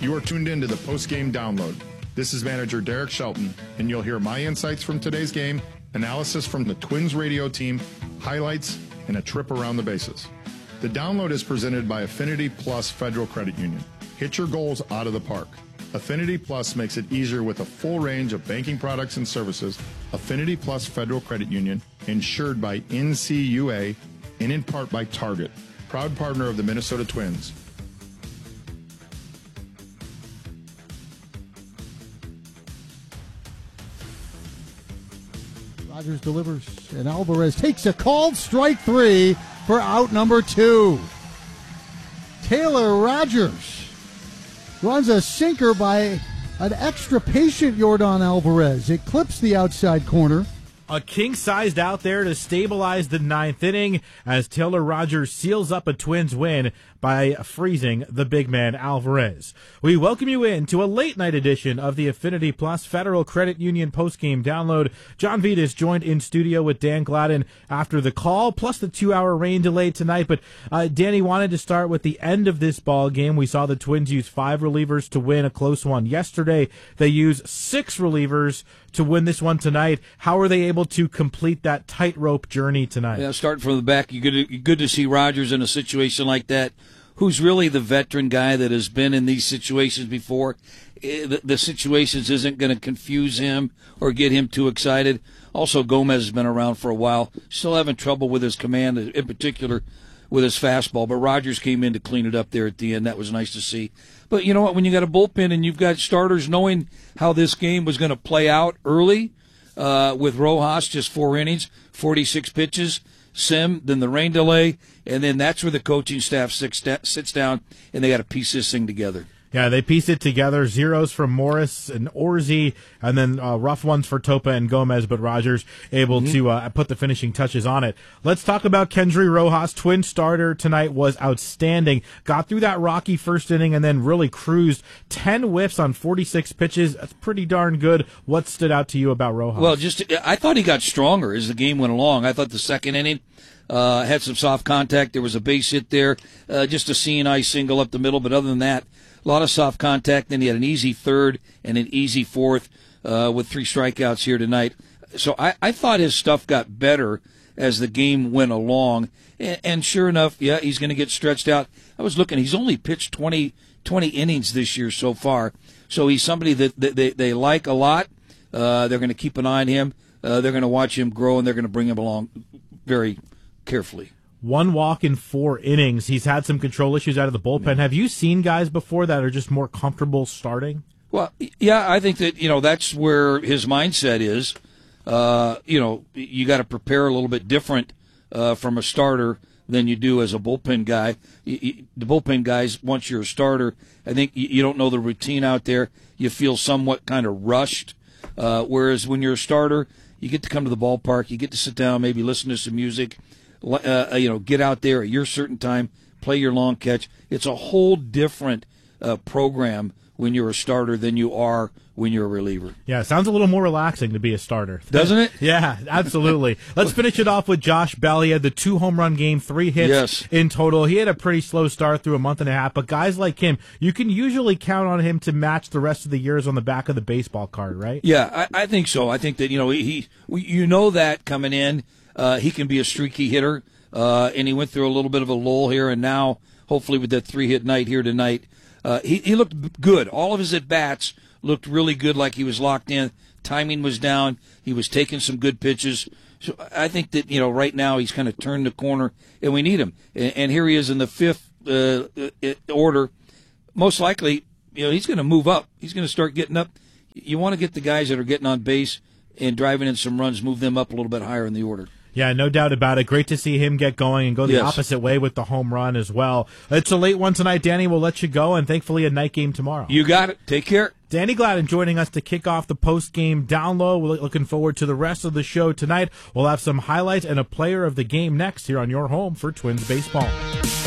You are tuned in to the post-game download. This is manager Derek Shelton, and you'll hear my insights from today's game, analysis from the Twins radio team, highlights, and a trip around the bases. The download is presented by Affinity Plus Federal Credit Union. Hit your goals out of the park. Affinity Plus makes it easier with a full range of banking products and services. Affinity Plus Federal Credit Union, insured by NCUA and in part by Target, proud partner of the Minnesota Twins. Rogers delivers, and Alvarez takes a called strike three for out number two. Taylor Rogers runs a sinker by an extra patient Yordan Alvarez. It clips the outside corner. A king-sized out there to stabilize the ninth inning as Taylor Rogers seals up a Twins win by freezing the big man Alvarez. We welcome you in to a late-night edition of the Affinity Plus Federal Credit Union postgame download. John Vitas joined in studio with Dan Gladden after the call, plus the 2-hour rain delay tonight. But Danny wanted to start with the end of this ball game. We saw the Twins use 5 relievers to win a close one yesterday. They use 6 relievers to win this one tonight. How are they able to complete that tightrope journey tonight? Yeah, starting from the back, you're good to see Rogers in a situation like that, who's really the veteran guy that has been in these situations before. The situations isn't going to confuse him or get him too excited. Also, Gomez has been around for a while, still having trouble with his command, in particular with his fastball. But Rogers came in to clean it up there at the end. That was nice to see. But you know what? When you got a bullpen and you've got starters knowing how this game was going to play out early, with Rojas, just 4 innings, 46 pitches, Sim, then the rain delay, and then that's where the coaching staff sits down and they got to piece this thing together. Yeah, they pieced it together. Zeros from Morris and Orzi, and then rough ones for Topa and Gomez, but Rogers able to put the finishing touches on it. Let's talk about Kendry Rojas. Twin starter tonight was outstanding. Got through that rocky first inning and then really cruised. 10 whiffs on 46 pitches. That's pretty darn good. What stood out to you about Rojas? Well, I thought he got stronger as the game went along. I thought the second inning had some soft contact. There was a base hit there, just a C&I single up the middle, but other than that, a lot of soft contact. Then he had an easy third and an easy fourth with 3 strikeouts here tonight. So I thought his stuff got better as the game went along. And sure enough, yeah, he's going to get stretched out. I was looking. He's only pitched 20 innings this year so far. So he's somebody that they like a lot. They're going to keep an eye on him. They're going to watch him grow, and they're going to bring him along very carefully. 1 walk in 4 innings. He's had some control issues out of the bullpen. Have you seen guys before that are just more comfortable starting? Well, yeah, I think that, that's where his mindset is. You got to prepare a little bit different from a starter than you do as a bullpen guy. The bullpen guys, once you're a starter, I think you don't know the routine out there. You feel somewhat kind of rushed. Whereas when you're a starter, you get to come to the ballpark, you get to sit down, maybe listen to some music, get out there at your certain time, play your long catch. It's a whole different program when you're a starter than you are when you're a reliever. Yeah, it sounds a little more relaxing to be a starter. Doesn't it? Yeah, absolutely. Let's finish it off with Josh Bell. He had the 2 home run game, 3 hits in total. He had a pretty slow start through a month and a half, but guys like him, you can usually count on him to match the rest of the years on the back of the baseball card, right? Yeah, I think so. I think that, that coming in, he can be a streaky hitter, and he went through a little bit of a lull here, and now, hopefully with that 3-hit night here tonight, he looked good. All of his at-bats looked really good, like he was locked in. Timing was down. He was taking some good pitches. So I think that, right now he's kind of turned the corner, and we need him. And here he is in the 5th order. Most likely, he's going to move up. He's going to start getting up. You want to get the guys that are getting on base and driving in some runs, move them up a little bit higher in the order. Yeah, no doubt about it. Great to see him get going and go the opposite way with the home run as well. It's a late one tonight, Danny. We'll let you go, and thankfully a night game tomorrow. You got it. Take care. Danny Gladden joining us to kick off the post-game download. We're looking forward to the rest of the show tonight. We'll have some highlights and a player of the game next here on your home for Twins Baseball.